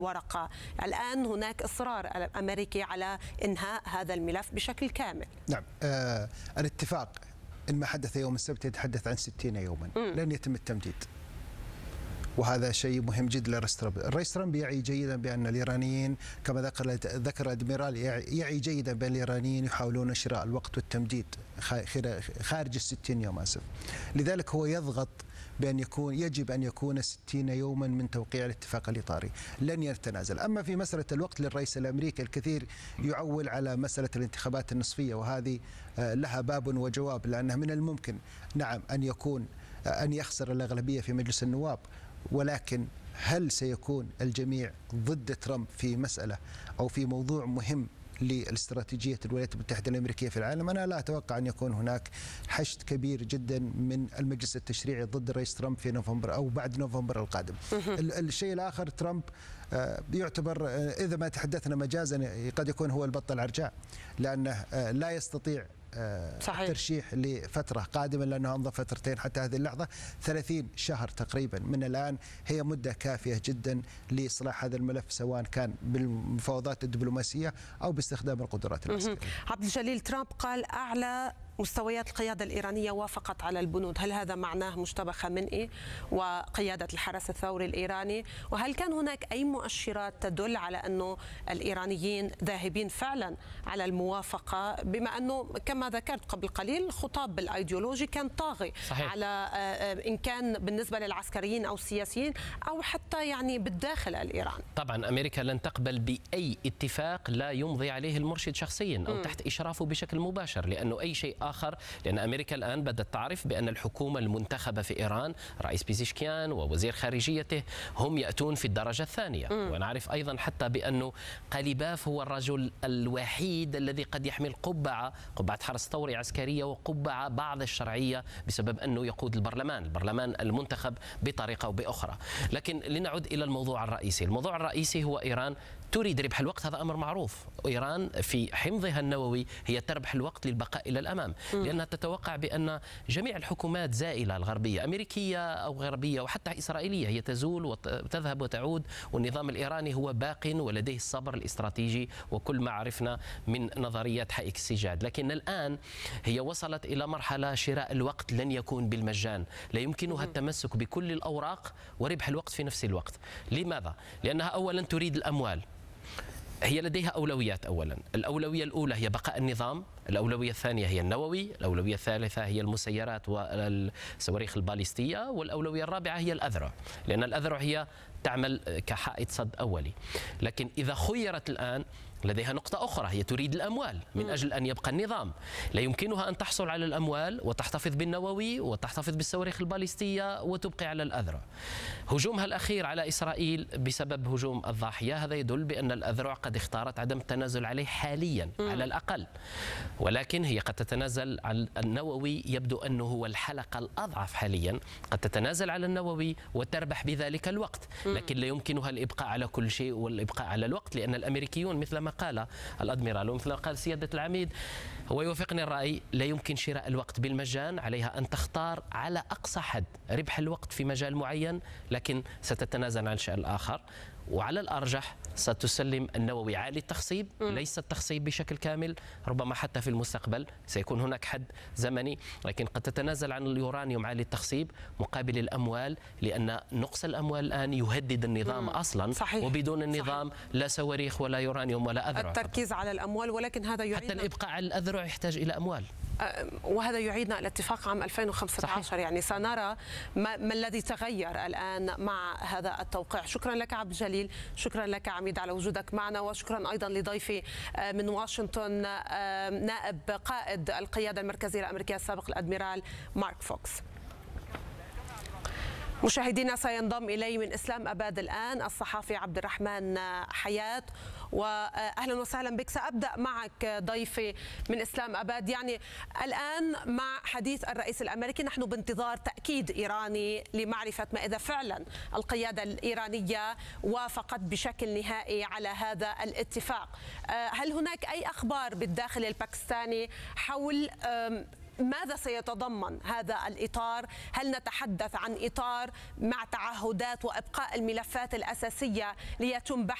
ورقة. الآن هناك إصرار أمريكي على إنهاء هذا الملف بشكل كامل. نعم، الاتفاق إن ما حدث يوم السبت يتحدث عن 60 يوما لن يتم التمديد، وهذا شيء مهم جدا للرئيس ترامب. الرئيس ترامب يعي جيدا بأن الإيرانيين كما ذكر الأدميرال يعي جيدا بأن الإيرانيين يحاولون شراء الوقت والتمديد خارج 60 يوم آسف. لذلك هو يضغط بأن يجب أن يكون 60 يوما من توقيع الاتفاق الإطاري، لن يتنازل. أما في مسألة الوقت للرئيس الأمريكي، الكثير يعول على مسألة الانتخابات النصفية، وهذه لها باب وجواب، لأنها من الممكن نعم أن يخسر الأغلبية في مجلس النواب، ولكن هل سيكون الجميع ضد ترامب في مسألة أو في موضوع مهم لاستراتيجية الولايات المتحدة الأمريكية في العالم؟ أنا لا أتوقع أن يكون هناك حشد كبير جدا من المجلس التشريعي ضد الرئيس ترامب في نوفمبر أو بعد نوفمبر القادم. الشيء الآخر، ترامب يعتبر إذا ما تحدثنا مجازا قد يكون هو البط العرجاء، لأنه لا يستطيع الترشيح لفترة قادمة، لأنه أمضى فترتين حتى هذه اللحظة. 30 شهر تقريبا من الآن هي مدة كافية جدا لإصلاح هذا الملف، سواء كان بالمفاوضات الدبلوماسية أو باستخدام القدرات العسكرية. عبد الجليل، ترامب قال أعلى مستويات القيادة الإيرانية وافقت على البنود، هل هذا معناه مجتبى خامنئي وقيادة الحرس الثوري الإيراني؟ وهل كان هناك أي مؤشرات تدل على أنه الإيرانيين ذاهبين فعلا على الموافقة، بما أنه كما ذكرت قبل قليل الخطاب الأيديولوجي كان طاغي على إن كان بالنسبة للعسكريين أو السياسيين أو حتى يعني بالداخل الإيراني؟ طبعا أمريكا لن تقبل بأي اتفاق لا يمضي عليه المرشد شخصيا أو تحت إشرافه بشكل مباشر، لأنه أي شيء آخر، لأن أمريكا الآن بدأت تعرف بأن الحكومة المنتخبة في إيران، رئيس بيزيشكيان ووزير خارجيته، هم يأتون في الدرجة الثانية. ونعرف أيضا حتى بأنه قليباف هو الرجل الوحيد الذي قد يحمل قبعة حرس ثوري عسكرية وقبعة بعض الشرعية بسبب أنه يقود البرلمان المنتخب بطريقة أو بأخرى. لكن لنعد إلى الموضوع الرئيسي. الموضوع الرئيسي هو إيران تريد ربح الوقت، هذا أمر معروف. إيران في حمضها النووي هي تربح الوقت للبقاء إلى الأمام، لأنها تتوقع بأن جميع الحكومات زائلة الغربية، أمريكية أو غربية وحتى إسرائيلية، هي تزول وتذهب وتعود، والنظام الإيراني هو باق ولديه الصبر الاستراتيجي وكل ما عرفنا من نظريات حائك السجاد. لكن الآن هي وصلت إلى مرحلة شراء الوقت لن يكون بالمجان، لا يمكنها التمسك بكل الأوراق وربح الوقت في نفس الوقت. لماذا؟ لأنها أولا تريد الأموال، هي لديها أولويات. أولا الأولوية الأولى هي بقاء النظام، الأولوية الثانية هي النووي، الأولوية الثالثة هي المسيرات والصواريخ الباليستية، والأولوية الرابعة هي الأذرع، لأن الأذرع هي تعمل كحائط صد أولي. لكن إذا خيرت الآن لديها نقطة أخرى، هي تريد الأموال من أجل أن يبقى النظام. لا يمكنها أن تحصل على الأموال وتحتفظ بالنووي وتحتفظ بالصواريخ الباليستية وتبقي على الأذرع. هجومها الأخير على إسرائيل بسبب هجوم الضاحية، هذا يدل بأن الأذرع قد اختارت عدم التنازل عليه حاليا على الأقل، ولكن هي قد تتنازل على النووي. يبدو أنه هو الحلقة الأضعف حاليا، قد تتنازل على النووي وتربح بذلك الوقت، لكن لا يمكنها الإبقاء على كل شيء والإبقاء على الوقت، لأن الأمريكيون مثل ما قال الأدميرال ومثل ما قال سيادة العميد، هو يوافقني الرأي، لا يمكن شراء الوقت بالمجان، عليها أن تختار على أقصى حد ربح الوقت في مجال معين، لكن ستتنازل عن شيء آخر. وعلى الأرجح ستسلم النووي عالي التخصيب، ليس التخصيب بشكل كامل، ربما حتى في المستقبل سيكون هناك حد زمني، لكن قد تتنازل عن اليورانيوم عالي التخصيب مقابل الأموال، لأن نقص الأموال الآن يهدد النظام أصلا. صحيح. وبدون النظام لا صواريخ ولا يورانيوم ولا أذرع. التركيز على الأموال، ولكن هذا يعيدنا حتى الإبقاء على الأذرع يحتاج إلى أموال، وهذا يعيدنا الاتفاق عام 2015. صحيح. يعني سنرى ما الذي تغير الآن مع هذا التوقيع. شكرا لك عبد الجليل، شكرا لك عميد على وجودك معنا، وشكرا أيضا لضيفي من واشنطن نائب قائد القيادة المركزية الأمريكية السابق الأدميرال مارك فوكس. مشاهدينا، سينضم إلي من إسلام أباد الآن الصحافي عبد الرحمن حياة، وأهلا وسهلا بك. سأبدأ معك ضيفي من إسلام أباد. يعني الآن مع حديث الرئيس الأمريكي نحن بانتظار تأكيد إيراني لمعرفة ما إذا فعلا القيادة الإيرانية وافقت بشكل نهائي على هذا الاتفاق. هل هناك أي أخبار بالداخل الباكستاني حول ماذا سيتضمن هذا الإطار؟ هل نتحدث عن إطار مع تعهدات وإبقاء الملفات الأساسية ليتم بحث